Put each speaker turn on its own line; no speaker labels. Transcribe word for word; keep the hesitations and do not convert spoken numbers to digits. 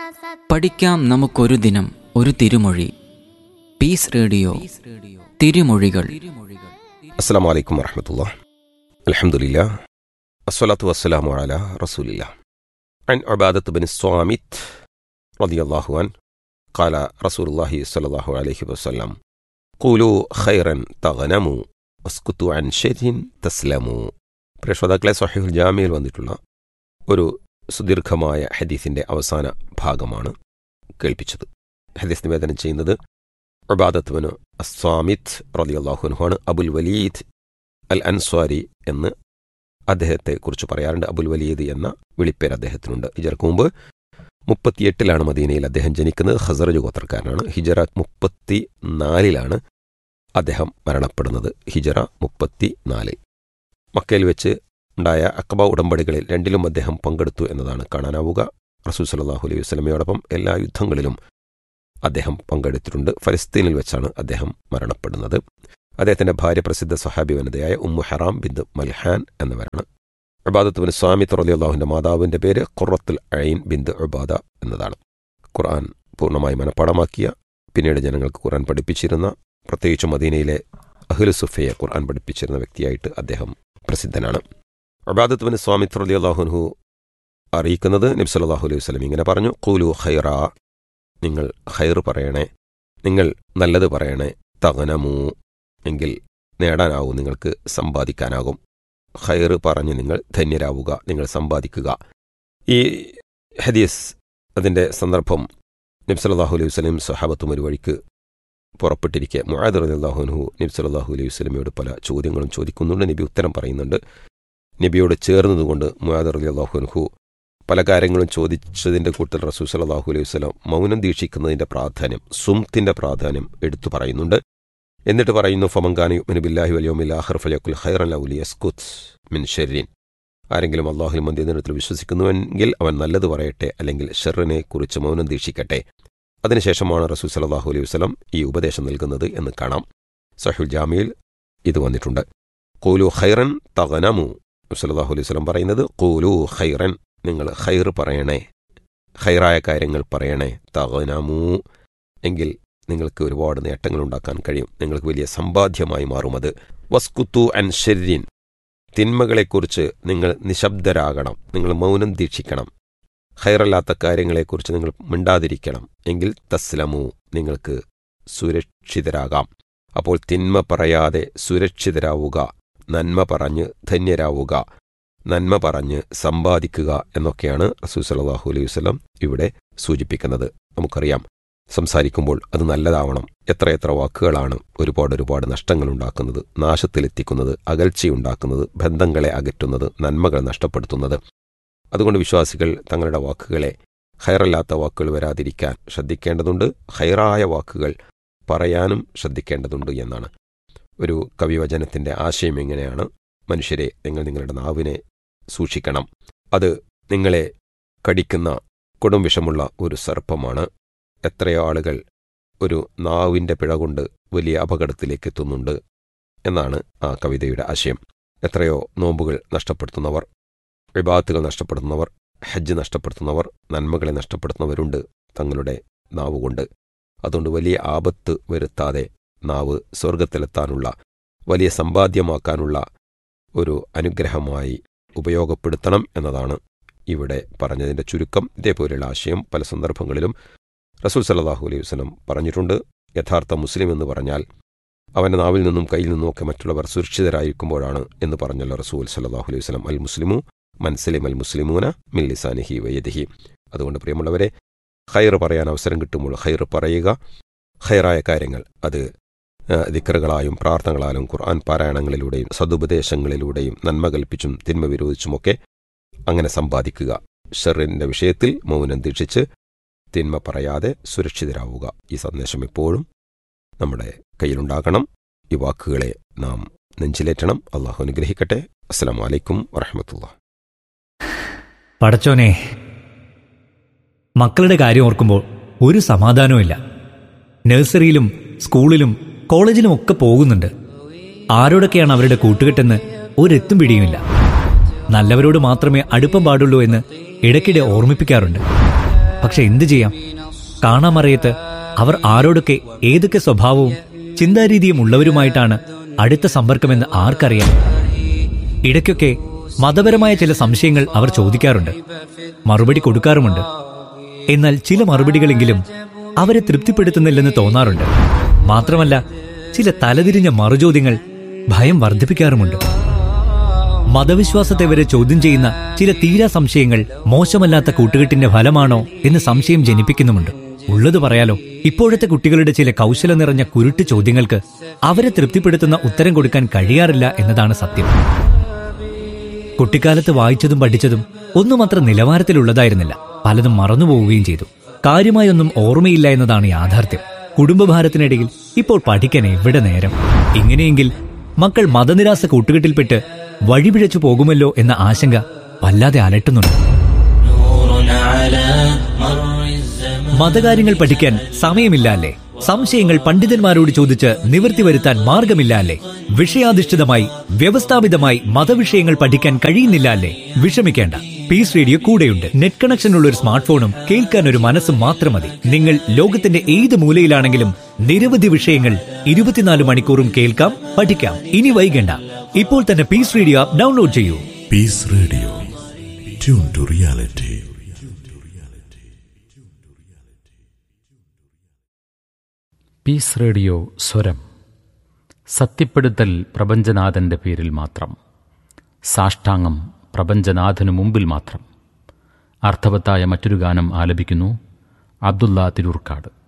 പഠിക്കാം നമുക്കൊരു ദിനം ഒരു തിരുമൊഴി. പീസ് റേഡിയോ തിരുമൊഴികൾ.
അസ്സലാമു അലൈക്കും വറഹ്മത്തുള്ളാഹി. അൽഹംദുലില്ലാഹ് വസ്സലാത്തു വസ്സലാമു അലാ റസൂലില്ലാഹ്. അൻ ഉബാദത്ത് ബിൻ സ്വാമിത് റളിയല്ലാഹു അൻഹു ഖാല റസൂലുള്ളാഹി സ്വല്ലല്ലാഹു അലൈഹി വസല്ലം ഖൂലു ഖൈറൻ തഗ്നമു വസ്കുതു അൻ ശർരിൻ തസ്ലമു. പ്രിയ ശ്രോതാക്കളെ, സ്വഹീഹുൽ ജാമിയിൽ വന്നിട്ടുള്ള ഒരു സുദീർഘമായ ഹദീസിന്റെ അവസാന ഭാഗമാണ് കേൾപ്പിച്ചത്. ഹദീസ് നിവേദനം ചെയ്യുന്നത് ഉബാദത്ത് ബിൻ അസ്വാമിത് റളിയല്ലാഹു അൻഹു ആണ്. അബുൽ വലീദ് അൽ അൻസ്വാരി എന്ന് അദ്ദേഹത്തെക്കുറിച്ച് പറയാറുണ്ട്. അബുൽ വലീദ് എന്ന വിളിപ്പേര് അദ്ദേഹത്തിനുണ്ട്. ഹിജറക്ക് മുമ്പ് മുപ്പത്തിയെട്ടിലാണ് മദീനയിൽ അദ്ദേഹം ജനിക്കുന്നത്. ഖസറജ് ഗോത്രക്കാരനാണ്. ഹിജറ മുപ്പത്തി നാലിലാണ് അദ്ദേഹം മരണപ്പെടുന്നത്. ഹിജറ മുപ്പത്തി നാലിൽ മക്കയിൽ വെച്ച് ഉണ്ടായ അഖബ ഉടമ്പടികളിൽ രണ്ടിലും അദ്ദേഹം പങ്കെടുത്തു എന്നതാണ് കാണാനാവുക. റസൂൽ സല്ലല്ലാഹു അലൈഹി വസല്ലമയോടൊപ്പം എല്ലാ യുദ്ധങ്ങളിലും അദ്ദേഹം പങ്കെടുത്തിട്ടുണ്ട്. ഫലസ്തീനിൽ വെച്ചാണ് അദ്ദേഹം മരണപ്പെടുന്നത്. അദ്ദേഹത്തിന്റെ ഭാര്യ പ്രസിദ്ധ സ്വഹാബി വനിതയായ ഉമ്മു ഹറാം ബിന്ത് മൽഹാൻ എന്നിവരാണ്. ഉബാദത്ത് ബിൻ സ്വാമിത് റളിയല്ലാഹുവിന്റെ മാതാവിന്റെ പേര് ഖുറത്തുൽ ഐൻ ബിന്ത് ഉബാദ എന്നതാണ്. ഖുർആൻ പൂർണ്ണമായി മനഃപ്പാടമാക്കിയ, പിന്നീട് ജനങ്ങൾക്ക് ഖുർആൻ പഠിപ്പിച്ചിരുന്ന, പ്രത്യേകിച്ച് മദീനയിലെ അഹ്ലു സുഫയെ ഖുർആൻ പഠിപ്പിച്ചിരുന്ന വ്യക്തിയായിട്ട് അദ്ദേഹം പ്രസിദ്ധനാണ്. ഉബാദത്ത് ബിൻ സ്വാമിത് റളിയല്ലാഹു അൻഹു അറിയിക്കുന്നത് നബി സല്ലല്ലാഹു അലൈഹി വസല്ലം ഇങ്ങനെ പറഞ്ഞു: ഖൂലു ഖൈറ, നിങ്ങൾ ഖൈർ പറയണേ, നിങ്ങൾ നല്ലത് പറയണേ. തഗ്നമു, എങ്കിൽ നേടാനാവും, നിങ്ങൾക്ക് സമ്പാദിക്കാനാകും. ഖൈർ പറഞ്ഞ് നിങ്ങൾ ധന്യരാവുക, നിങ്ങൾ സമ്പാദിക്കുക. ഈ ഹദീസ് അതിൻ്റെ സന്ദർഭം നബി സല്ലല്ലാഹു അലൈഹി വസല്ലം സ്വഹാബത്തും ഒരു വഴിക്ക് പുറപ്പെട്ടിരിക്കെ മുആദ് റളിയല്ലാഹു അൻഹു നബി സല്ലല്ലാഹു അലൈഹി വസല്ലമയോട് പല ചോദ്യങ്ങളും ചോദിക്കുന്നുണ്ട്. നബി ഉത്തരം പറയുന്നുണ്ട്. നബിയോട് ചേർന്നതുകൊണ്ട് മുആദ് റളിയല്ലാഹു അൻഹു പല കാര്യങ്ങളും ചോദിച്ചതിൻ്റെ കൂട്ടത്തിൽ റസൂൽ സല്ലല്ലാഹു അലൈഹി വസല്ലം മൗനം ദീക്ഷിക്കുന്നതിൻ്റെ പ്രാധാന്യം, സുംത്തിന്റെ പ്രാധാന്യം എടുത്തു പറയുന്നുണ്ട്. എന്നിട്ട് പറയുന്നു: ഫമൻ കാന യുഅ്മിനു ബില്ലാഹി വൽ യൗമിൽ ആഖിർ ഫലയഖുൽ ഖൈറൻ ഔ ലിയസ്കുത് മിൻ ശർരിൻ. ആരെങ്കിലും അല്ലാഹുവിലും അന്ത്യദിനത്തിൽ വിശ്വസിക്കുന്നുവെങ്കിൽ അവൻ നല്ലത് പറയട്ടെ, അല്ലെങ്കിൽ ഷർറിനെ കുറിച്ച് മൗനം ദീക്ഷിക്കട്ടെ. അതിനുശേഷമാണ് റസൂൽ സല്ലല്ലാഹു അലൈഹി വസല്ലം ഈ ഉപദേശം നൽകുന്നത് എന്ന് കാണാം. സഹീഹുൽ ജാമിയിൽ ഇത് വന്നിട്ടുണ്ട്. ഖൂലു ഖൈറൻ തഗ്നമു. റസൂൽ സല്ലല്ലാഹു അലൈഹി വസല്ലം പറയുന്നത് ഖൂലു ഖൈറൻ, നിങ്ങൾ ഖൈർ പറയണേ, ഖൈറായ കാര്യങ്ങൾ പറയണേ. തഗ്നമു, എങ്കിൽ നിങ്ങൾക്ക് ഒരുപാട് നേട്ടങ്ങൾ ഉണ്ടാക്കാൻ കഴിയും, നിങ്ങൾക്ക് വലിയ സമ്പാദ്യമായി മാറുമത്. വസ്കുതു അൻ ശർരിൻ, തിന്മകളെക്കുറിച്ച് നിങ്ങൾ നിശബ്ദരാകണം, നിങ്ങൾ മൗനം ദീക്ഷിക്കണം. ഖൈറല്ലാത്ത കാര്യങ്ങളെക്കുറിച്ച് നിങ്ങൾ മിണ്ടാതിരിക്കണം, എങ്കിൽ തസ്ലമു, നിങ്ങൾക്ക് സുരക്ഷിതരാകാം. അപ്പോൾ തിന്മ പറയാതെ സുരക്ഷിതരാവുക, നന്മ പറഞ്ഞ് ധന്യരാവുക, നന്മ പറഞ്ഞ് സമ്പാദിക്കുക എന്നൊക്കെയാണ് റസൂൽ സല്ലല്ലാഹു അലൈഹി വസല്ലം ഇവിടെ സൂചിപ്പിക്കുന്നത്. നമുക്കറിയാം, സംസാരിക്കുമ്പോൾ അത് നല്ലതാവണം. എത്രയെത്ര വാക്കുകളാണ് ഒരുപാട് ഒരുപാട് നഷ്ടങ്ങൾ ഉണ്ടാക്കുന്നത്, നാശത്തിലെത്തിക്കുന്നത്, അകൽച്ചയുണ്ടാക്കുന്നത്, ബന്ധങ്ങളെ അകറ്റുന്നത്, നന്മകൾ നഷ്ടപ്പെടുത്തുന്നത്. അതുകൊണ്ട് വിശ്വാസികൾ തങ്ങളുടെ വാക്കുകളെ ഖൈറല്ലാത്ത വാക്കുകൾ വരാതിരിക്കാൻ ശ്രദ്ധിക്കേണ്ടതുണ്ട്. ഖൈറായ വാക്കുകൾ പറയാനും ശ്രദ്ധിക്കേണ്ടതുണ്ട് എന്നാണ്. ഒരു കവിവചനത്തിന്റെ ആശയം എങ്ങനെയാണ്: മനുഷ്യരെ, നിങ്ങൾ നിങ്ങളുടെ നാവിനെ സൂക്ഷിക്കണം. അത് നിങ്ങളെ കടിക്കുന്ന കൊടും വിഷമുള്ള ഒരു സർപ്പമാണ്. എത്രയോ ആളുകൾ ഒരു നാവിൻ്റെ പിഴ കൊണ്ട് വലിയ അപകടത്തിലേക്ക് എത്തുന്നുണ്ട് എന്നാണ് ആ കവിതയുടെ ആശയം. എത്രയോ നോമ്പുകൾ നഷ്ടപ്പെടുത്തുന്നവർ, ഇബാദത്തുകൾ നഷ്ടപ്പെടുത്തുന്നവർ, ഹജ്ജ് നഷ്ടപ്പെടുത്തുന്നവർ, നന്മകളെ നഷ്ടപ്പെടുത്തുന്നവരുണ്ട് തങ്ങളുടെ നാവുകൊണ്ട്. അതുകൊണ്ട് വലിയ ആപത്ത് വരുത്താതെ നാവ് സ്വർഗത്തിലെത്താനുള്ള, വലിയ സമ്പാദ്യമാക്കാനുള്ള ഒരു അനുഗ്രഹമായി ഉപയോഗപ്പെടുത്തണം എന്നതാണ് ഇവിടെ പറഞ്ഞതിൻ്റെ ചുരുക്കം. ഇതേപോലെയുള്ള ആശയം പല സന്ദർഭങ്ങളിലും റസൂൽ സല്ലല്ലാഹു അലൈഹി വസല്ലം പറഞ്ഞിട്ടുണ്ട്. യഥാർത്ഥ മുസ്ലിം എന്ന് പറഞ്ഞാൽ അവൻ്റെ നാവിൽ നിന്നും കയ്യിൽ നിന്നുമൊക്കെ മറ്റുള്ളവർ സുരക്ഷിതരായിരിക്കുമ്പോഴാണ് എന്ന് പറഞ്ഞല്ലോ റസൂൽ സല്ലല്ലാഹു അലൈഹി വസല്ലം. അൽ മുസ്ലിമു മൻ സലിമ അൽ മുസ്ലിമൂന മിൻ ലിസാനിഹി വയദിഹി. അതുകൊണ്ട് പ്രിയമുള്ളവരെ, ഖൈർ പറയാൻ അവസരം കിട്ടുമ്പോൾ ഖൈർ പറയുക. ഖൈറായ കാര്യങ്ങൾ അത് ദിക്റുകളായും പ്രാർത്ഥനകളാലും ഖുർആൻ പാരായണങ്ങളിലൂടെയും സദുപദേശങ്ങളിലൂടെയും നന്മ കൽപ്പിച്ചും തിന്മ വിരോധിച്ചുമൊക്കെ അങ്ങനെ സമ്പാദിക്കുക. ഷർറിൻ്റെ വിഷയത്തിൽ മൗനം ദീക്ഷിച്ച് തിന്മ പറയാതെ സുരക്ഷിതരാവുക. ഈ സന്ദേശം എപ്പോഴും നമ്മുടെ കയ്യിലുണ്ടാകണം. ഈ വാക്കുകളെ നാം നെഞ്ചിലേറ്റണം. അള്ളാഹു അനുഗ്രഹിക്കട്ടെ. അസ്സലാമു അലൈക്കും വറഹ്മത്തുള്ളാഹി.
പടച്ചോനെ, മക്കളുടെ കാര്യം ഓർക്കുമ്പോൾ ഒരു സമാധാനവുമില്ല. നഴ്സറിയിലും സ്കൂളിലും കോളേജിലും ഒക്കെ പോകുന്നുണ്ട്. ആരോടൊക്കെയാണ് അവരുടെ കൂട്ടുകെട്ടെന്ന് ഒരെത്തും പിടിയുമില്ല. നല്ലവരോട് മാത്രമേ അടുപ്പം പാടുള്ളൂ എന്ന് ഇടയ്ക്കിടെ ഓർമ്മിപ്പിക്കാറുണ്ട്. പക്ഷെ എന്തു ചെയ്യാം? കാണാമറിയത്ത് അവർ ആരോടൊക്കെ ഏതൊക്കെ സ്വഭാവവും ചിന്താരീതിയും ഉള്ളവരുമായിട്ടാണ് അടുത്ത സമ്പർക്കമെന്ന് ആർക്കറിയാം? ഇടയ്ക്കൊക്കെ മതപരമായ ചില സംശയങ്ങൾ അവർ ചോദിക്കാറുണ്ട്, മറുപടി കൊടുക്കാറുമുണ്ട്. എന്നാൽ ചില മറുപടികളെങ്കിലും അവരെ തൃപ്തിപ്പെടുത്തുന്നില്ലെന്ന് തോന്നാറുണ്ട്. മാത്രമല്ല, ചില തലതിരിഞ്ഞ മറുചോദ്യങ്ങൾ ഭയം വർദ്ധിപ്പിക്കാറുമുണ്ട്. മതവിശ്വാസത്തെ വരെ ചോദ്യം ചെയ്യുന്ന ചില തീരാ സംശയങ്ങൾ മോശമല്ലാത്ത കൂട്ടുകെട്ടിന്റെ ഫലമാണോ എന്ന് സംശയം ജനിപ്പിക്കുന്നുമുണ്ട്. ഉള്ളത് പറയാലോ, ഇപ്പോഴത്തെ കുട്ടികളുടെ ചില കൗശലം നിറഞ്ഞ കുരുട്ട് ചോദ്യങ്ങൾക്ക് അവരെ തൃപ്തിപ്പെടുത്തുന്ന ഉത്തരം കൊടുക്കാൻ കഴിയാറില്ല എന്നതാണ് സത്യം. കുട്ടിക്കാലത്ത് വായിച്ചതും പഠിച്ചതും ഒന്നും അത്ര നിലവാരത്തിലുള്ളതായിരുന്നില്ല. പലതും മറന്നുപോവുകയും ചെയ്തു. കാര്യമായൊന്നും ഓർമ്മയില്ല എന്നതാണ് യാഥാർത്ഥ്യം. കുടുംബഭാരത്തിനിടയിൽ ഇപ്പോൾ പഠിക്കാൻ എവിടെ നേരം? ഇങ്ങനെയെങ്കിൽ മക്കൾ മതനിരാസ കൂട്ടുകെട്ടിൽപ്പെട്ട് വഴിപിഴച്ചു പോകുമല്ലോ എന്ന ആശങ്ക വല്ലാതെ അലട്ടുന്നുണ്ട്. മതകാര്യങ്ങൾ പഠിക്കാൻ സമയമില്ല അല്ലേ? സംശയങ്ങൾ പണ്ഡിതന്മാരോട് ചോദിച്ച് നിവൃത്തി വരുത്താൻ മാർഗമില്ല അല്ലേ? വിഷയാധിഷ്ഠിതമായി വ്യവസ്ഥാപിതമായി മതവിഷയങ്ങൾ പഠിക്കാൻ കഴിയുന്നില്ല അല്ലേ? വിഷമിക്കേണ്ട, പീസ് റേഡിയോ കൂടെയുണ്ട്. നെറ്റ് കണക്ഷൻ ഉള്ള ഒരു സ്മാർട്ട് ഫോണും കേൾക്കാൻ ഒരു മനസ്സും മാത്രം മതി. നിങ്ങൾ ലോകത്തിന്റെ ഏത് മൂലയിലാണെങ്കിലും നിരവധി വിഷയങ്ങൾ ഇരുപത്തിനാല് മണിക്കൂറും കേൾക്കാം, പഠിക്കാം. ഇനി വൈകേണ്ട, ഇപ്പോൾ തന്നെ പീസ് റേഡിയോ ആപ്പ് ഡൗൺലോഡ് ചെയ്യൂ.
Piece radio, tune to reality.
Piece radio സ്വരം. സത്യപ്പെടുത്തൽ പ്രപഞ്ചനാഥന്റെ പേരിൽ മാത്രം. സാഷ്ടാംഗം പ്രപഞ്ചനാഥനു മുമ്പിൽ മാത്രം. അർത്ഥവത്തായ മറ്റൊരു ഗാനം ആലപിക്കുന്നു അബ്ദുള്ള തിരൂർക്കാട്.